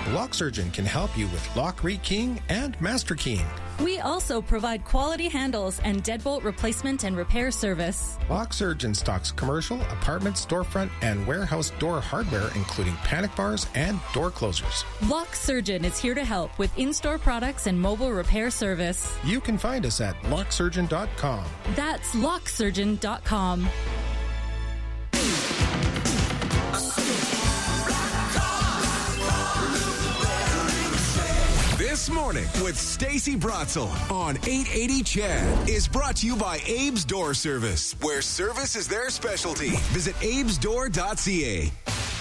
Lock Surgeon can help you with lock rekeying and master keying. We also provide quality handles and deadbolt replacement and repair service. Lock Surgeon stocks commercial, apartment, storefront, and warehouse door hardware, including panic bars and door closers. Lock Surgeon is here to help with in-store products and mobile repair service. You can find us at locksurgeon.com. That's locksurgeon.com. This Morning with Stacey Bratzel on 880 CHED is brought to you by Abe's Door Service, where service is their specialty. Visit abesdoor.ca.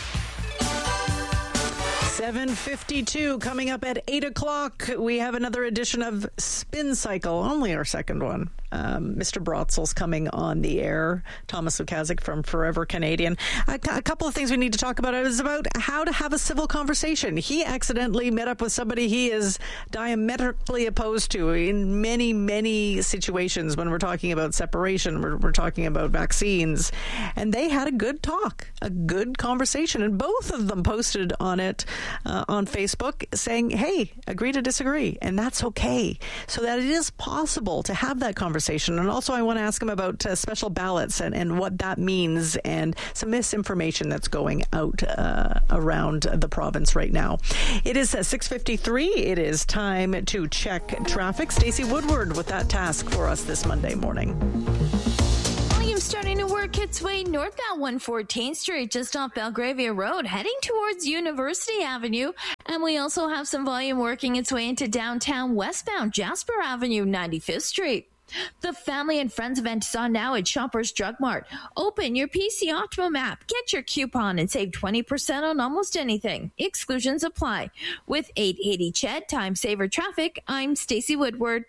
7:52 coming up at 8 o'clock. We have another edition of Spin Cycle, only our second one. Mr. Bratzel's coming on the air. Thomas Lukazik from Forever Canadian. A couple of things we need to talk about. It was about how to have a civil conversation. He accidentally met up with somebody he is diametrically opposed to in many, many situations when we're talking about separation, we're talking about vaccines. And they had a good talk, a good conversation. And both of them posted on it on Facebook saying, hey, agree to disagree. And that's okay. So that it is possible to have that conversation. And also I want to ask him about special ballots and what that means and some misinformation that's going out around the province right now. It is 6:53. It is time to check traffic. Stacey Woodward with that task for us this Monday morning. Starting to work its way northbound 114th Street, just off Belgravia Road, heading towards University Avenue. And we also have some volume working its way into downtown westbound Jasper Avenue, 95th Street. The Family and Friends event is on now at Shoppers Drug Mart. Open your PC Optimum app, get your coupon, and save 20% on almost anything. Exclusions apply. With 880 CHED Time Saver Traffic, I'm Stacey Woodward.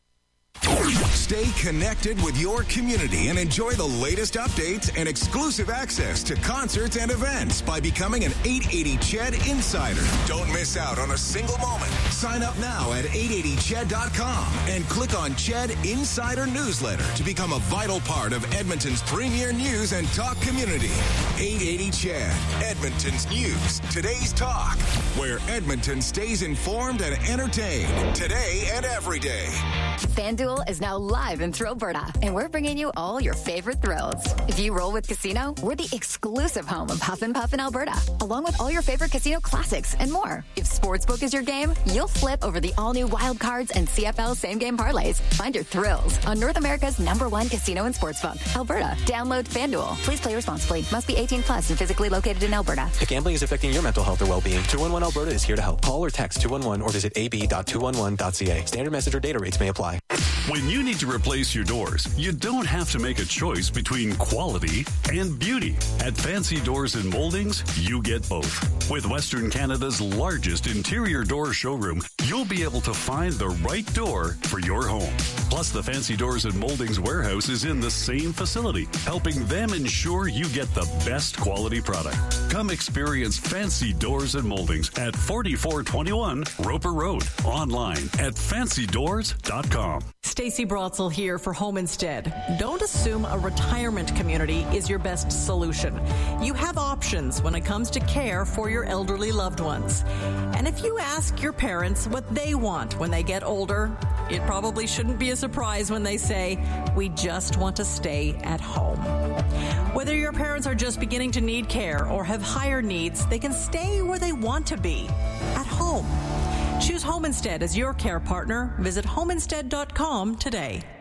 Stay connected with your community and enjoy the latest updates and exclusive access to concerts and events by becoming an 880 CHED Insider. Don't miss out on a single moment. Sign up now at 880ched.com and click on CHED Insider Newsletter to become a vital part of Edmonton's premier news and talk community. 880 CHED, Edmonton's news, today's talk, where Edmonton stays informed and entertained today and every day. FanDuel is now live in Thrillberta, and we're bringing you all your favorite thrills. If you roll with Casino, we're the exclusive home of Huff and Puff in Alberta, along with all your favorite casino classics and more. If Sportsbook is your game, you'll flip over the all-new Wild Cards and CFL same-game parlays. Find your thrills on North America's #1 casino and sportsbook, Alberta. Download FanDuel. Please play responsibly. Must be 18 plus and physically located in Alberta. If gambling is affecting your mental health or well-being, 211 Alberta is here to help. Call or text 211 or visit ab.211.ca. Standard message or data rates may apply. When you need to replace your doors, you don't have to make a choice between quality and beauty. At Fancy Doors and Moldings, you get both. With Western Canada's largest interior door showroom, you'll be able to find the right door for your home. Plus, the Fancy Doors and Moldings warehouse is in the same facility, helping them ensure you get the best quality product. Come experience Fancy Doors and Moldings at 4421 Roper Road. Online at fancydoors.com. Stacey Bratzel here for Home Instead. Don't assume a retirement community is your best solution. You have options when it comes to care for your elderly loved ones. And if you ask your parents what they want when they get older, it probably shouldn't be a surprise when they say, we just want to stay at home. Whether your parents are just beginning to need care or have higher needs, they can stay where they want to be, at home. Choose Home Instead as your care partner. Visit homeinstead.com today.